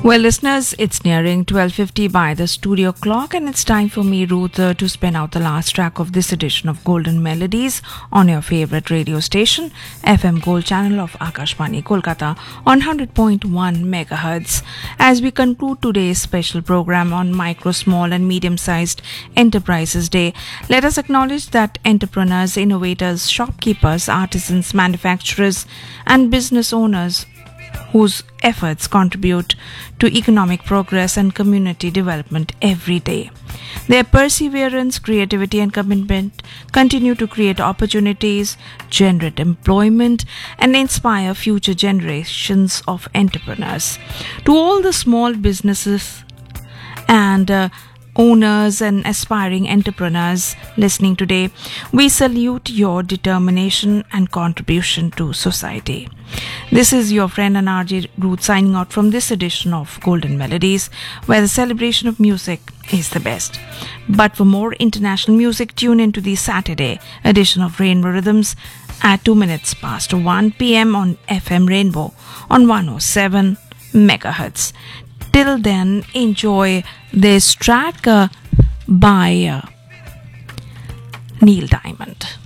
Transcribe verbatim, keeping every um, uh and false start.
Well, listeners, it's nearing twelve fifty by the studio clock, and it's time for me, Ruth, uh, to spin out the last track of this edition of Golden Melodies on your favorite radio station, F M Gold channel of Akashvani Kolkata on one hundred point one megahertz. As we conclude today's special program on Micro, Small and Medium-Sized Enterprises Day, let us acknowledge that entrepreneurs, innovators, shopkeepers, artisans, manufacturers and business owners whose efforts contribute to economic progress and community development every day. Their perseverance, creativity and commitment continue to create opportunities, generate employment and inspire future generations of entrepreneurs. To all the small businesses and uh, owners and aspiring entrepreneurs listening today, we salute your determination and contribution to society. This is your friend and R J Ruth signing out from this edition of Golden Melodies, where the celebration of music is the best. But for more international music, tune into the Saturday edition of Rainbow Rhythms at two minutes past one p.m. on F M Rainbow on one oh seven megahertz. Till then, enjoy this track uh, by uh, Neil Diamond.